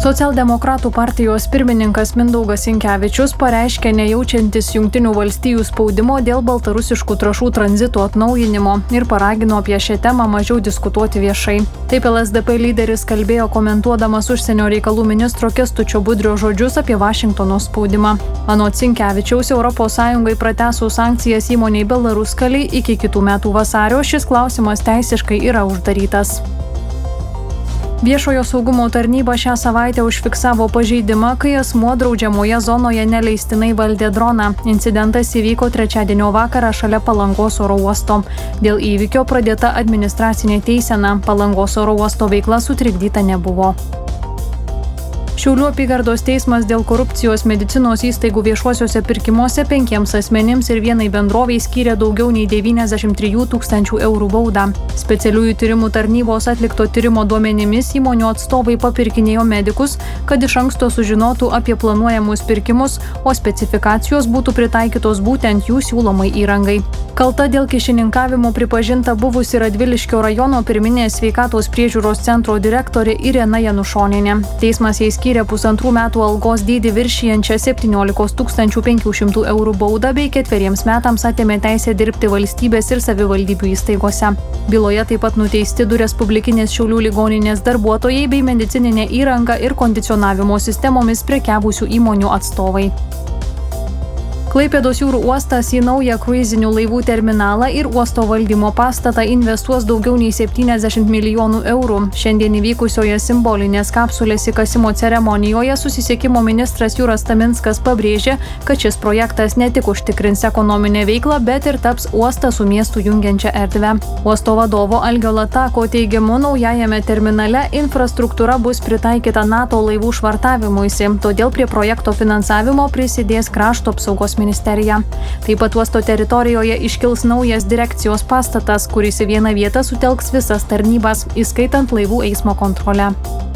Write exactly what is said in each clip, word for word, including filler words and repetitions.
Socialdemokratų partijos pirmininkas Mindaugas Sinkevičius pareiškė nejaučiantis Jungtinių valstijų spaudimo dėl baltarusiškų trąšų tranzito atnaujinimo ir paragino apie šią temą mažiau diskutuoti viešai. Taip L S D P lyderis kalbėjo komentuodamas užsienio reikalų ministro Kęstučio Budrio žodžius apie Vašingtono spaudimą. Anot Sinkevičiaus, Europos Sąjungai pratęsus sankcijas įmonei Belaruskalij iki kitų metų vasario šis klausimas teisiškai yra uždarytas. Viešojo saugumo tarnyba šią savaitę užfiksavo pažeidimą, kai asmuo draudžiamoje zonoje neleistinai valdė droną. Incidentas įvyko trečiadienio vakarą šalia Palangos oro uosto. Dėl įvykio pradėta administracinė teisena. Palangos oro uosto veikla sutrikdyta nebuvo. Šiaulių apygardos teismas dėl korupcijos medicinos įstaigų viešuosiuose pirkimuose penkiems asmenims ir vienai bendrovei skyrė daugiau nei devyniasdešimt trijų tūkstančių eurų baudą. Specialiųjų tyrimų tarnybos atlikto tyrimo duomenimis įmonių atstovai papirkinėjo medikus, kad iš anksto sužinotų apie planuojamus pirkimus, o specifikacijos būtų pritaikytos būtent jų siūlomai įrangai. Kalta dėl kyšininkavimo pripažinta buvusi Radviliškio rajono pirminės sveikatos priežiūros centro direktorė Irena Janušonienė. Teismas jai skyrė pusantrų metų algos dydį viršijančią septyniolikos tūkstančių penkių šimtų eurų baudą bei ketveriems metams atėmė teisę dirbti valstybės ir savivaldybių įstaigose. Byloje taip pat nuteisti du respublikinės Šiaulių ligoninės darbuotojai bei medicininė įranga ir kondicionavimo sistemomis prekiavusių įmonių atstovai. Klaipėdos jūrų uostas į naują kruizinių laivų terminalą ir uosto valdymo pastatą investuos daugiau nei septyniasdešimt milijonų eurų. Šiandien įvykusioje simbolinės kapsulės įkasimo ceremonijoje susisiekimo ministras Juras Taminskas pabrėžė, kad šis projektas ne tik užtikrins ekonominę veiklą, bet ir taps uostą su miestu jungiančią erdvę. Uosto vadovo Algio Latako teigimu, naujajame terminale infrastruktūra bus pritaikyta NATO laivų švartavimuisi, todėl prie projekto finansavimo prisidės krašto apsaugos ministerija. ministerija. Taip pat uosto teritorijoje iškils naujas direkcijos pastatas, kuris į vieną vietą sutelks visas tarnybas, įskaitant laivų eismo kontrolę.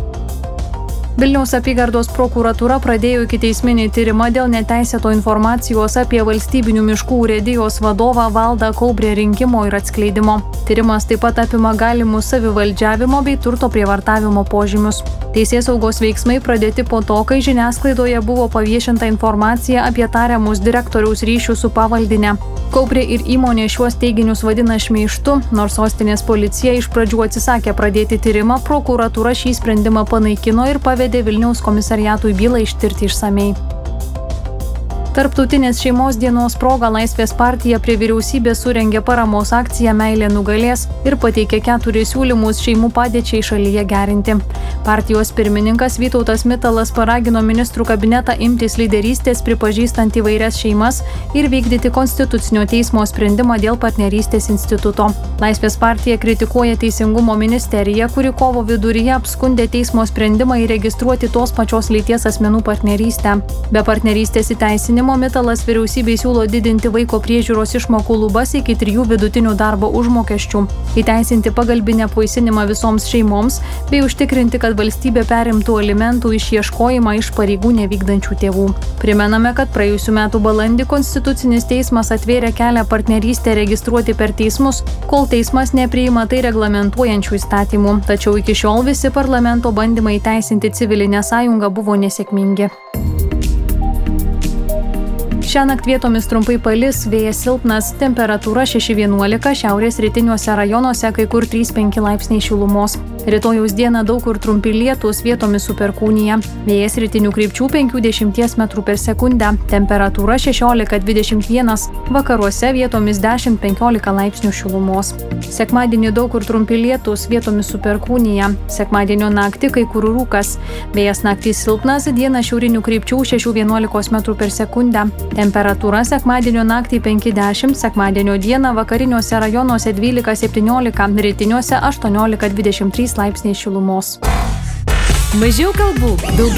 Vilniaus apygardos prokuratūra pradėjo ikiteisminį tyrimą dėl neteisėto informacijos apie valstybinių miškų urėdijos vadovą Valdą Kaubrę rinkimo ir atskleidimo. Tyrimas taip pat apima galimus savivaldžiavimo bei turto prievartavimo požymius. Teisėsaugos veiksmai pradėti po to, kai žiniasklaidoje buvo paviešinta informacija apie tariamus direktoriaus ryšius su pavaldine. Kaubrė ir įmonė šiuos teiginius vadina šmeižtu, nors sostinės policija iš pradžių atsisakė pradėti tyrimą, prokuratūra šį sprendimą panaikino ir pavedė Vilniaus komisariatui bylą ištirti išsamei. Tarptautinės šeimos dienos proga Laisvės partija prie vyriausybės surengė paramos akciją Meilė nugalės ir pateikė keturis siūlymus šeimų padėčiai šalyje gerinti. Partijos pirmininkas Vytautas Mitalas paragino ministrų kabinetą imtis lyderystės pripažįstant įvairias šeimas ir vykdyti konstitucinio teismo sprendimą dėl partnerystės instituto. Laisvės partija kritikuoja Teisingumo ministeriją, kuri kovo viduryje apskundė teismo sprendimą įregistruoti tos pačios lyties asmenų partnerystę. Be partnerystės įteisinimo Mitalas vyriausybei siūlo didinti vaiko priežiūros išmokų lubas iki trijų vidutinių darbo užmokesčių, įteisinti pagalbinę apvaisinimą visoms šeimoms bei užtikrinti, kad valstybė perimtų alimentų išieškojimą iš pareigų nevykdančių tėvų. Primename, kad praėjusių metų balandį Konstitucinis teismas atvėrė kelią partnerystę registruoti per teismus, kol teismas nepriima tai reglamentuojančių įstatymų, tačiau iki šiol visi parlamento bandymai įteisinti civilinę sąjungą buvo nesėkmingi. Šiąnakt vietomis trumpai palis, vėjas silpnas, temperatūra šeši vienuolika, šiaurės rytiniuose rajonuose kai kur trys penki laipsniai šilumos. Rytojaus dieną daug kur trumpi lietūs, vietomis su perkūnija. Vėjas rytinių krypčių penki dešimties metrų per sekundę, temperatūra šešiolika dvidešimt vienas, vakaruose vietomis dešimt penkiolika laipsnių šilumos. Sekmadienį daug kur trumpi lietūs, vietomis su perkūnija. Sekmadienio naktį kai kur rūkas. Vėjas naktį silpnas, dieną šiaurinių krypčių šeši vienuolika metrų per sekundę. Temperatūra sekmadienio naktį penki dešimt, sekmadienio dieną vakariniuose rajonuose dvylika septyniolika, rytiniuose aštuoniolika dvidešimt trys laipsniai šilumos. Mažiau kalbų, daugiau